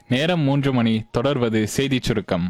நேரம் 3 மணி. தொடர்வது செய்திச் சுருக்கம்.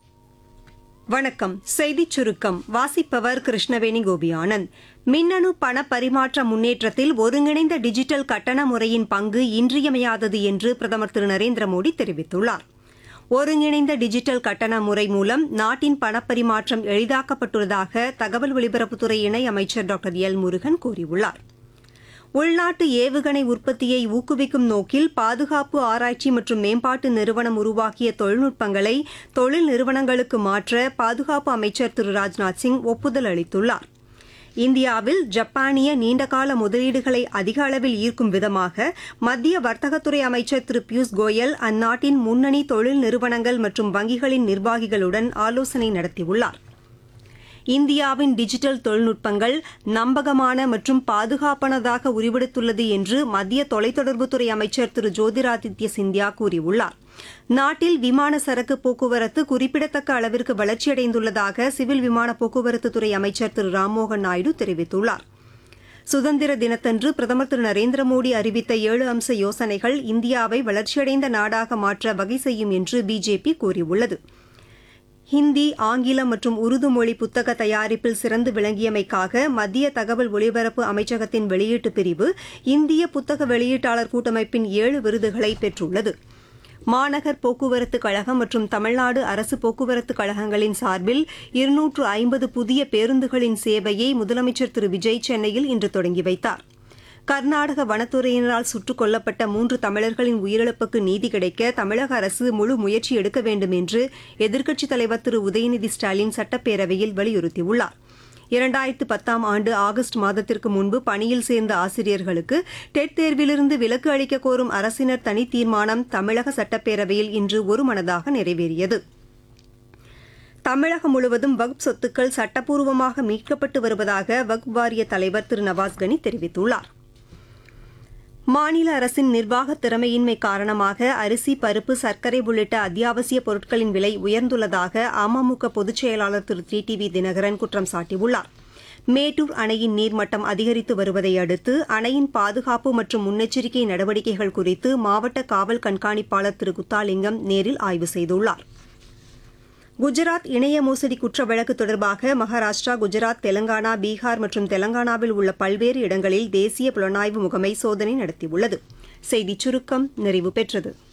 வணக்கம். செய்திச் சுருக்கம் வாசிப்பவர் கிருஷ்ணவேணி கோபியானந்த். மின்னணு பண பரிமாற்ற முன்னேற்றத்தில் ஒருங்கிணைந்த டிஜிட்டல் கட்டண முறையின் பங்கு இன்றியமையாதது என்று பிரதமர் திரு நரேந்திர மோடி தெரிவித்துள்ளார். ஒருங்கிணைந்த டிஜிட்டல் கட்டண முறை மூலம் நாட்டின் பணப்பரிமாற்றம் எளிதாக்கப்பட்டுள்ளதாக தகவல் ஒலிபரப்புத்துறை இணை அமைச்சர் டாக்டர் எல் முருகன் கூறியுள்ளார். உள்நாட்டு ஏவுகணை உற்பத்தியை ஊக்குவிக்கும் நோக்கில் பாதுகாப்பு ஆராய்ச்சி மற்றும் மேம்பாட்டு நிறுவனம் உருவாக்கிய தொழில்நுட்பங்களை தொழில் நிறுவனங்களுக்கு மாற்ற பாதுகாப்பு அமைச்சர் திரு ராஜ்நாத் சிங் ஒப்புதல் அளித்துள்ளார். இந்தியாவில் ஜப்பானிய நீண்டகால முதலீடுகளை அதிக அளவில் ஈர்க்கும் விதமாக மத்திய வர்த்தகத்துறை அமைச்சர் திரு பியூஷ் கோயல் அந்நாட்டின் முன்னணி தொழில் நிறுவனங்கள் மற்றும் வங்கிகளின் நிர்வாகிகளுடன் ஆலோசனை நடத்தியுள்ளார். இந்தியாவின் டிஜிட்டல் தொழில்நுட்பங்கள் நம்பகமான மற்றும் பாதுகாப்பானதாக உருவெடுத்துள்ளது என்று மத்திய தொலைத்தொடர்புத்துறை அமைச்சர் திரு ஜோதிராதித்ய சிந்தியா கூறியுள்ளார். நாட்டில் விமான சரக்கு போக்குவரத்து குறிப்பிடத்தக்க அளவிற்கு வளர்ச்சியடைந்துள்ளதாக சிவில் விமான போக்குவரத்துத்துறை அமைச்சர் திரு ராம்மோகன் நாயுடு தெரிவித்துள்ளார். சுதந்திர தினத்தன்று பிரதமர் திரு நரேந்திர மோடி அறிவித்த 7 அம்ச யோசனைகள் இந்தியாவை வளர்ச்சியடைந்த நாடாக மாற்ற வகை செய்யும் என்று பிஜேபி கூறியுள்ளது. ஹிந்தி, ஆங்கிலம் மற்றும் உருது மொழி புத்தக தயாரிப்பில் சிறந்து விளங்கியமைக்காக மத்திய தகவல் ஒலிபரப்பு அமைச்சகத்தின் வெளியீட்டு பிரிவு இந்திய புத்தக வெளியீட்டாளர் கூட்டமைப்பின் 7 விருதுகளை பெற்றுள்ளது. மாநகர் போக்குவரத்து கழகம் மற்றும் தமிழ்நாடு அரசு போக்குவரத்து கழகங்களின் சார்பில் 250 புதிய பேருந்துகளின் சேவையை முதலமைச்சர் திரு விஜய் சென்னையில் இன்று தொடங்கி வைத்தார். கர்நாடக வனத்துறையினரால் சுட்டுக் கொல்லப்பட்ட 3 தமிழர்களின் உயிரிழப்புக்கு நீதி கிடைக்க தமிழக அரசு முழு முயற்சி எடுக்க வேண்டும் என்று எதிர்க்கட்சித் தலைவர் திரு உதயநிதி ஸ்டாலின் சட்டப்பேரவையில் வலியுறுத்தியுள்ளார். 2010ஆம் ஆண்டு ஆகஸ்ட் மாதத்திற்கு முன்பு பணியில் சேர்ந்த ஆசிரியர்களுக்கு டெட் தேர்விலிருந்து விலக்கு அளிக்க கோரும் அரசினர் தனி தீர்மானம் தமிழக சட்டப்பேரவையில் இன்று ஒருமனதாக நிறைவேறியது. தமிழகம் முழுவதும் வக்ஃப் சொத்துக்கள் சட்டப்பூர்வமாக மீட்கப்பட்டு வருவதாக வக்ஃப் வாரிய தலைவர் திரு நவாஸ்கனி தெரிவித்துள்ளார். மாநில அரசின் நிர்வாக திறமையின்மை காரணமாக அரிசி, பருப்பு, சர்க்கரை உள்ளிட்ட அத்தியாவசிய பொருட்களின் விலை உயர்ந்துள்ளதாக அமமுக பொதுச் செயலாளர் திரு டிடிவி தினகரன் குற்றம் சாட்டியுள்ளார். மேட்டூர் அணையின் நீர்மட்டம் அதிகரித்து வருவதை அடுத்து அணையின் பாதுகாப்பு மற்றும் முன்னெச்சரிக்கை நடவடிக்கைகள் குறித்து மாவட்ட காவல் கண்காணிப்பாளர் திரு குத்தாலிங்கம் நேரில் ஆய்வு செய்துள்ளார். குஜராத் இணைய மோசடி குற்ற வழக்கு தொடர்பாக மகாராஷ்டிரா, குஜராத், தெலங்கானா, பீகார் மற்றும் தெலங்கானாவில் உள்ள பல்வேறு இடங்களில் தேசிய புலனாய்வு முகமை சோதனை நடத்தியுள்ளது. செய்திச் சுருக்கம் நிறைவு பெற்றது.